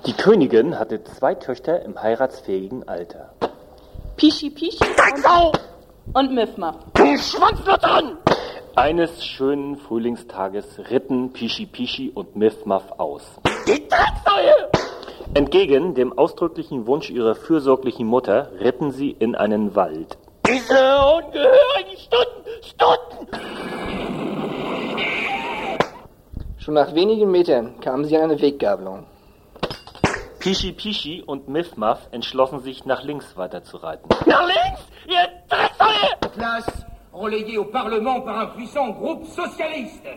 Die Königin hatte 2 Töchter im heiratsfähigen Alter. Pischi und Miff Muff. Schwanzlottern! Eines schönen Frühlingstages ritten Pischi und Miff Muff aus. Die Drecksäue! Entgegen dem ausdrücklichen Wunsch ihrer fürsorglichen Mutter ritten sie in einen Wald. Diese ungehörigen Stunden! Schon nach wenigen Metern kamen sie an eine Weggabelung. Pischi und Miff Muff entschlossen sich, nach links weiterzureiten. Nach links, ihr Drecksäue! Place relayée au Parlement par un puissant groupe socialiste.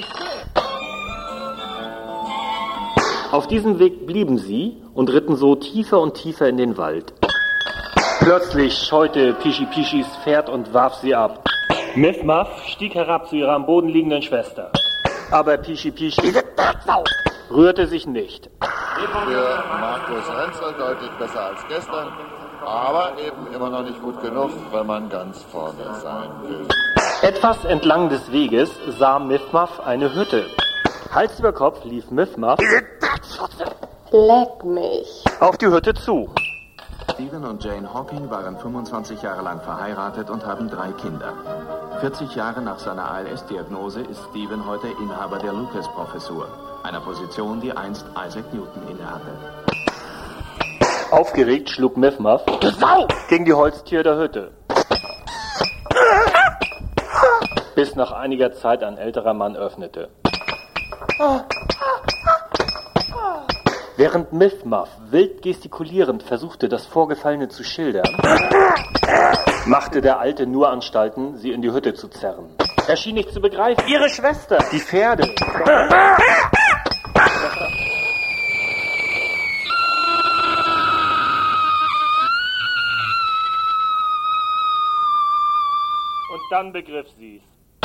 Auf diesem Weg blieben sie und ritten so tiefer und tiefer in den Wald. Plötzlich scheute Pischis Pferd und warf sie ab. Miff Muff stieg herab zu ihrer am Boden liegenden Schwester. Aber Pischi, diese Drecksau, rührte sich nicht. Für Markus Renzel deutlich besser als gestern, aber eben immer noch nicht gut genug, wenn man ganz vorne sein will. Etwas entlang des Weges sah Miff Muff eine Hütte. Hals über Kopf lief Miff Muff Leck mich. auf die Hütte zu. Stephen und Jane Hawking waren 25 Jahre lang verheiratet und haben 3 Kinder. 40 Jahre nach seiner ALS-Diagnose ist Stephen heute Inhaber der Lucas-Professur, einer Position, die einst Isaac Newton innehatte. Aufgeregt schlug Miff Muff gegen die Holztür der Hütte. Bis nach einiger Zeit ein älterer Mann öffnete. Während Miff Muff wild gestikulierend versuchte, das Vorgefallene zu schildern, machte der Alte nur Anstalten, sie in die Hütte zu zerren. Er schien nicht zu begreifen. Ihre Schwester, die Pferde. Und dann begriff sie's.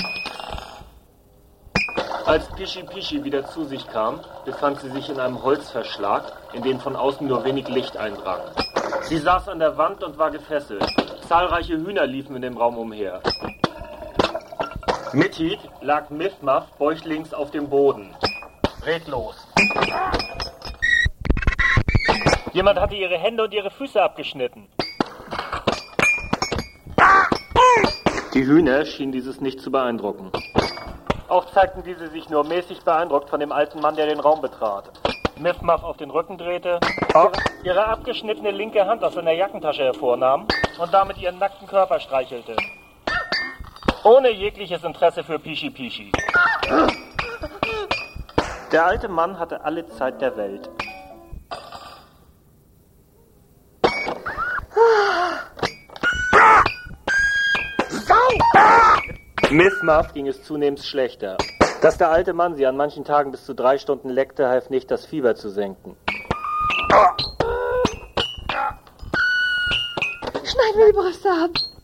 Als Pischi wieder zu sich kam, befand sie sich in einem Holzverschlag, in den von außen nur wenig Licht eindrang. Sie saß an der Wand und war gefesselt. Zahlreiche Hühner liefen in dem Raum umher. Mittig lag Miff Muff bäuchlings auf dem Boden. Redlos. Jemand hatte ihre Hände und ihre Füße abgeschnitten. Die Hühner schienen dieses nicht zu beeindrucken. Auch zeigten diese sich nur mäßig beeindruckt von dem alten Mann, der den Raum betrat. Miff Muff auf den Rücken drehte, ihre abgeschnittene linke Hand aus seiner Jackentasche hervornahm und damit ihren nackten Körper streichelte. Ohne jegliches Interesse für Pischi. Der alte Mann hatte alle Zeit der Welt. Miff Muff ging es zunehmend schlechter. Dass der alte Mann sie an manchen Tagen bis zu 3 Stunden leckte, half nicht, das Fieber zu senken. Schneid mir die Brüste ab.